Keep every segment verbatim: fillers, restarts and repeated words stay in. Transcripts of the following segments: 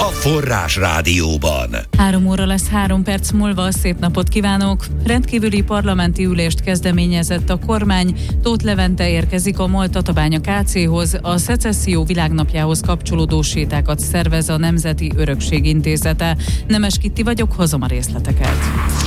Forrás Rádióban. Három óra lesz három perc múlva, szép napot kívánok! Rendkívüli parlamenti ülést kezdeményezett a kormány. Tóth Levente érkezik a MOL-Tatabánya ká céhoz, a Szecesszió világnapjához kapcsolódó sétákat szervez a Nemzeti Örökség Intézete. Nemes Kitti vagyok, hozom a részleteket.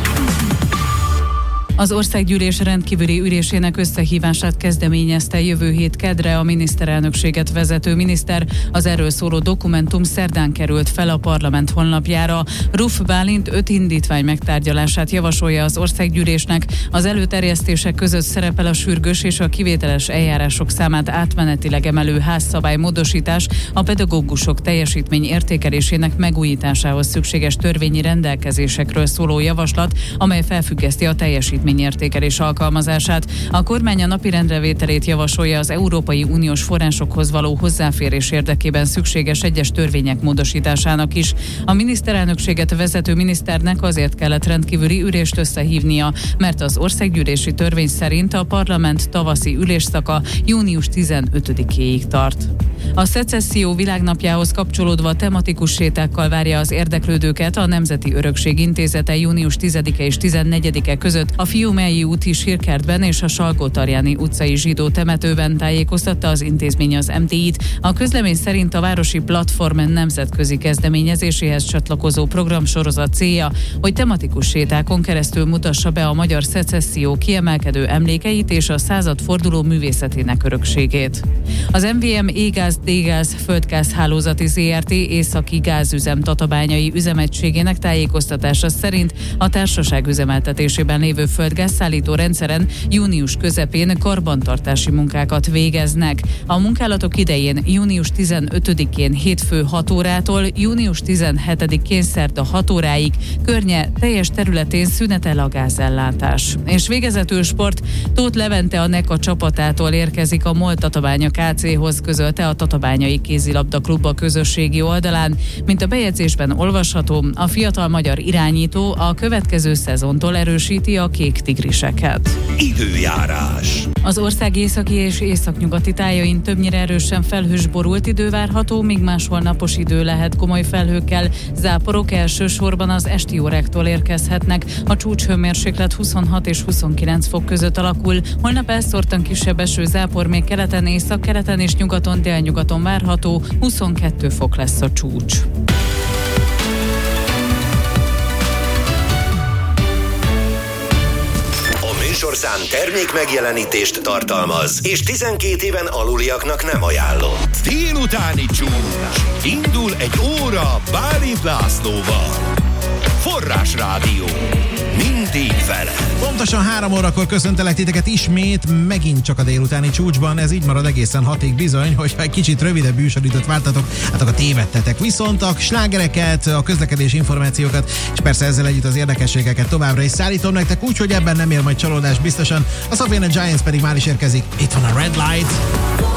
Az országgyűlés rendkívüli ülésének összehívását kezdeményezte jövő hét kedre a miniszterelnökséget vezető miniszter. Az erről szóló dokumentum szerdán került fel a parlament honlapjára. Ruf Bálint öt indítvány megtárgyalását javasolja az országgyűlésnek. Az előterjesztések között szerepel a sürgős és a kivételes eljárások számát átmenetileg emelő házszabály módosítás, a pedagógusok teljesítmény értékelésének megújításához szükséges törvényi rendelkezésekről szóló javaslat, amely felfüggeszti a teljesítmény értékelés alkalmazását. A kormány a napirendre vételét javasolja az Európai Uniós forrásokhoz való hozzáférés érdekében szükséges egyes törvények módosításának is. A miniszterelnökséget vezető miniszternek azért kellett rendkívüli ülést összehívnia, mert az országgyűlési törvény szerint a parlament tavaszi ülésszaka június tizenötödikéig tart. A Szecesszió világnapjához kapcsolódva tematikus sétákkal várja az érdeklődőket a Nemzeti Örökség Intézete június tizedike és tizennegyedike között a Fiumei úti Sírkertben és a Salgótarjáni utcai zsidó temetőben, tájékoztatta az intézmény az em té í-t. A közlemény szerint a városi platform nemzetközi kezdeményezéséhez csatlakozó programsorozat célja, hogy tematikus sétákon keresztül mutassa be a magyar szecesszió kiemelkedő emlékeit és a századforduló művészetének örökségét. Az em vé em E-Gáz D-Gáz Földgáz Hálózati zé er té északi gázüzem tatabányai üzemegységének tájékoztatása szerint a társaság üzemeltetésében lévő földgázszállító rendszeren június közepén karbantartási munkákat végeznek. A munkálatok idején június tizenötödikén hétfő hat órától június tizenhetedikén szerda hat óráig környe teljes területén szünetel a gázellátás. És végezetül sport. Tóth Levente a NECA csapatától érkezik a MOL-Tatabánya ká céhoz, közölte a Tatabányai Kézilabda Klub a közösségi oldalán. Mint a bejegyzésben olvasható, a fiatal magyar irányító a következő szezontól erősíti a kék tigriseket. Időjárás. Az ország északi és északnyugati tájain többnyire erősen felhős borult idő várható, míg máshol napos idő lehet komoly felhőkkel. Záporok elsősorban az esti óráktól érkezhetnek. A csúcshőmérséklet huszonhat és huszonkilenc fok között alakul. Holnap elszórtan kisebb esőzápor még keleten, északkeleten és nyugaton, délnyugaton várható. huszonkettő fok lesz a csúcs. Műsorszám termék megjelenítést tartalmaz, és tizenkét éven aluliaknak nem ajánlott. Délutáni csúcs. Indul egy óra Bálint Lászlóval. Forrás Rádió. Mindig vele. Pontosan három órakor köszöntelek titeket ismét, megint csak a délutáni csúcsban. Ez így marad egészen hatig bizony, hogyha egy kicsit rövidebb műsoridőt vártatok, hát akkor tévedtetek. Viszont a slágereket, a közlekedés információkat, és persze ezzel együtt az érdekességeket továbbra is szállítom nektek, úgyhogy ebben nem ér majd csalódás biztosan. A Sophie and the Giants pedig már is érkezik. Itt van a Red Light.